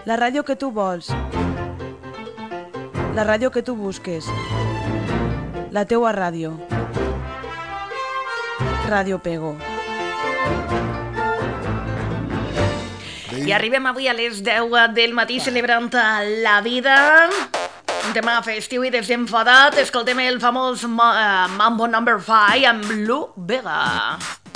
La ràdio que tu vols. La ràdio que tu busques. La teua ràdio. Ràdio Pego. I arribem avui a les 10 del matí celebrant la vida. Un tema festiu i desenfadat. Escoltem el famós Mambo No. 5 amb Lou Bega.